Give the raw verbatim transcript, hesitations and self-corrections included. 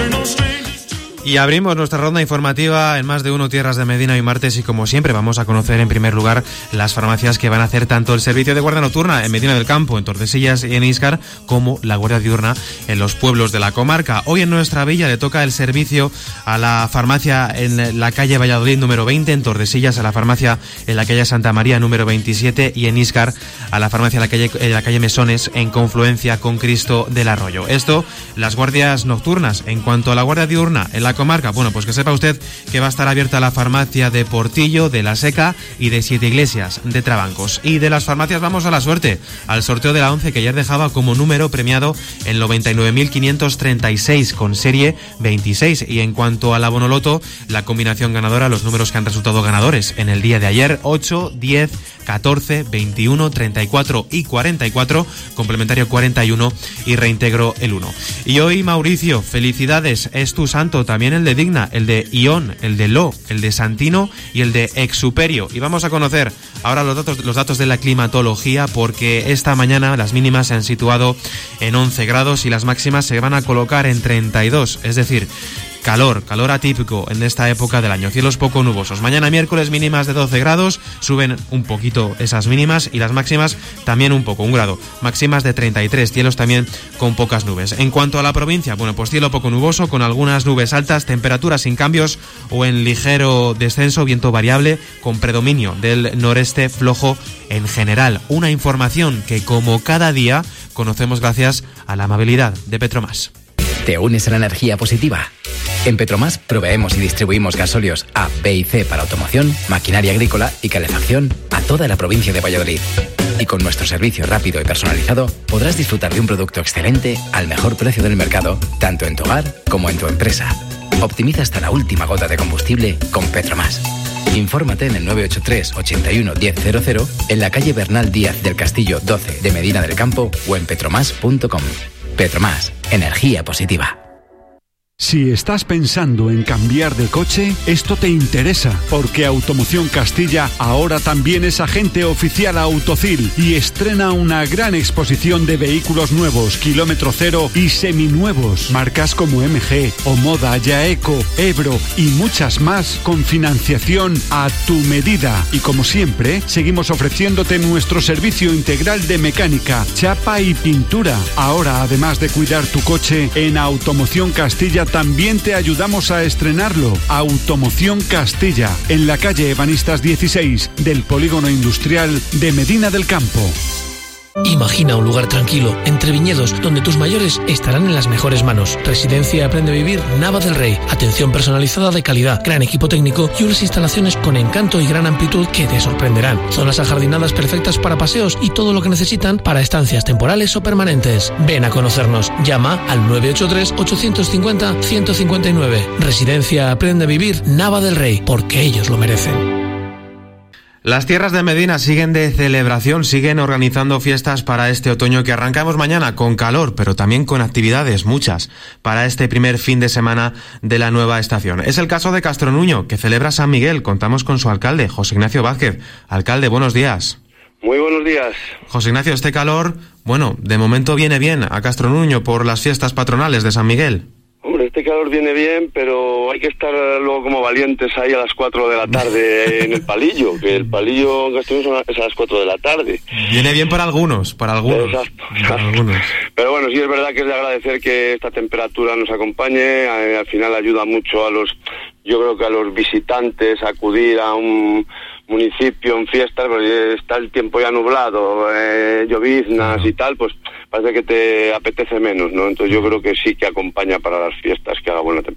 Y abrimos nuestra ronda informativa en Más de Uno Tierras de Medina y Martes, y como siempre vamos a conocer en primer lugar las farmacias que van a hacer tanto el servicio de guardia nocturna en Medina del Campo, en Tordesillas y en Íscar, como la guardia diurna en los pueblos de la comarca. Hoy en nuestra villa le toca el servicio a la farmacia en la calle Valladolid número veinte, en Tordesillas a la farmacia en la calle Santa María número veintisiete y en Íscar a la farmacia en la calle, en la calle Mesones, en confluencia con Cristo del Arroyo. Esto, las guardias nocturnas. En cuanto a la guardia diurna en la comarca, bueno, pues que sepa usted que va a estar abierta la farmacia de Portillo, de La Seca y de Siete Iglesias, de Trabancos. Y de las farmacias vamos a la suerte, al sorteo de la once, que ayer dejaba como número premiado el noventa y nueve mil quinientos treinta y seis con serie veintiséis. Y en cuanto a la Bonoloto, la combinación ganadora, los números que han resultado ganadores en el día de ayer: ocho, diez, catorce, veintiuno, treinta y cuatro y cuarenta y cuatro, complementario cuarenta y uno y reintegro el uno. Y hoy, Mauricio, felicidades, es tu santo, también el de Digna, el de Ión, el de Lo, el de Santino y el de Exuperio. Y vamos a conocer ahora los datos, los datos de la climatología, porque esta mañana las mínimas se han situado en once grados y las máximas se van a colocar en treinta y dos, es decir, calor, calor atípico en esta época del año, cielos poco nubosos. Mañana miércoles mínimas de doce grados, suben un poquito esas mínimas y las máximas también un poco, un grado. Máximas de treinta y tres, cielos también con pocas nubes. En cuanto a la provincia, bueno, pues cielo poco nuboso, con algunas nubes altas, temperaturas sin cambios o en ligero descenso, viento variable con predominio del noreste flojo en general. Una información que, como cada día, conocemos gracias a la amabilidad de Petromás. ¿Te unes a la energía positiva? En Petromás proveemos y distribuimos gasóleos A, B y C para automoción, maquinaria agrícola y calefacción a toda la provincia de Valladolid. Y con nuestro servicio rápido y personalizado podrás disfrutar de un producto excelente al mejor precio del mercado, tanto en tu hogar como en tu empresa. Optimiza hasta la última gota de combustible con Petromás. Infórmate en el nueve ocho tres, ochenta y uno, diez cero cero, en la calle Bernal Díaz del Castillo doce de Medina del Campo o en petromás punto com. Petromás, energía positiva. Si estás pensando en cambiar de coche, esto te interesa, porque Automoción Castilla ahora también es agente oficial Autocil y estrena una gran exposición de vehículos nuevos, kilómetro cero y seminuevos, marcas como M G, Omoda, Yaeco, Ebro y muchas más, con financiación a tu medida. Y como siempre, seguimos ofreciéndote nuestro servicio integral de mecánica, chapa y pintura. Ahora, además de cuidar tu coche, en Automoción Castilla también te ayudamos a estrenarlo. Automoción Castilla, en la calle Ebanistas dieciséis del Polígono Industrial de Medina del Campo. Imagina un lugar tranquilo, entre viñedos, donde tus mayores estarán en las mejores manos. Residencia Aprende a Vivir Nava del Rey. Atención personalizada de calidad, gran equipo técnico y unas instalaciones con encanto y gran amplitud que te sorprenderán. Zonas ajardinadas perfectas para paseos y todo lo que necesitan para estancias temporales o permanentes. Ven a conocernos. Llama al nueve ocho tres, ocho cinco cero, uno cero cinco nueve. Residencia Aprende a Vivir Nava del Rey, porque ellos lo merecen. Las tierras de Medina siguen de celebración, siguen organizando fiestas para este otoño que arrancamos mañana con calor, pero también con actividades, muchas, para este primer fin de semana de la nueva estación. Es el caso de Castronuño, que celebra San Miguel. Contamos con su alcalde, José Ignacio Vázquez. Alcalde, buenos días. Muy buenos días. José Ignacio, este calor, bueno, de momento viene bien a Castronuño por las fiestas patronales de San Miguel. Hombre, este calor viene bien, pero hay que estar luego como valientes ahí a las cuatro de la tarde en el palillo, que el palillo en Castellón es a las cuatro de la tarde. Viene bien para algunos, para algunos. Exacto, para exacto. algunos. Pero bueno, sí es verdad que es de agradecer que esta temperatura nos acompañe, al final ayuda mucho a los, yo creo que a los visitantes a acudir a un municipio en fiestas, porque está el tiempo ya nublado, eh, lloviznas y tal, pues parece que te apetece menos, ¿no? Entonces yo creo que sí que acompaña para las fiestas, que haga buena temperatura.